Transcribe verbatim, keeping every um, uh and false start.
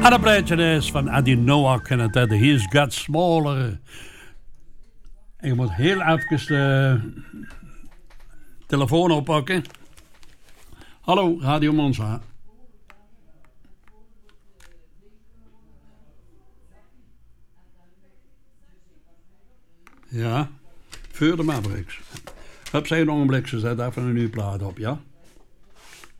En dat plaatje is van Eddie Noack en het heet He's Got Smaller. En je moet heel even de telefoon oppakken. Hallo, Radio Monza. Ja, voor de Mavericks. Heb zij nog een blik, ze zet even een nieuwe plaat op, ja?